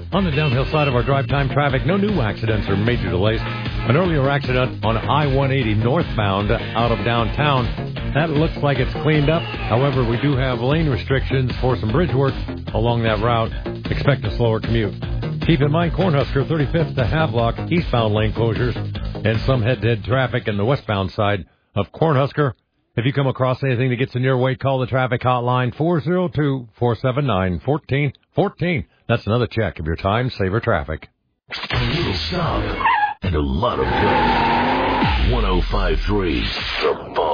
On the downhill side of our drive time traffic, no new accidents or major delays. An earlier accident on I-180 northbound out of downtown. That looks like it's cleaned up. However, we do have lane restrictions for some bridge work along that route. Expect a slower commute. Keep in mind, Cornhusker 35th to Havelock, eastbound lane closures, and some head-to-head traffic in the westbound side of Cornhusker. If you come across anything that gets in your way, call the traffic hotline 402-479-1414. That's another check of your time saver traffic. A little stop and a lot of go. 105.3 The Buzz.